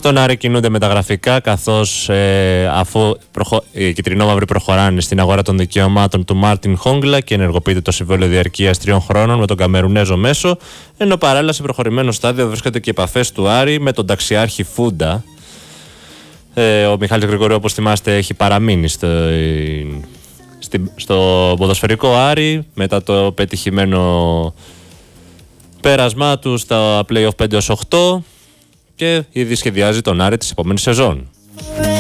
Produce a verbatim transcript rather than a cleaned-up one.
Στον Άρη κινούνται μεταγραφικά, καθώς ε, αφού προχω... οι κυτρινόμαυροι προχωράνε στην αγορά των δικαιωμάτων του Μάρτιν Χόγκλα και ενεργοποιείται το συμβόλαιο διαρκείας τριών χρόνων με τον Καμερουνέζο μέσο, ενώ παράλληλα σε προχωρημένο στάδιο βρίσκονται και επαφές του Άρη με τον ταξιάρχη Φούντα. Ε, ο Μιχάλης Γρηγορίου, όπως θυμάστε, έχει παραμείνει στο, στη, στο ποδοσφαιρικό Άρη μετά το πετυχημένο πέρασμά του στα play-off πέντε ως οκτώ και ήδη σχεδιάζει τον Άρη της επόμενης σεζόν.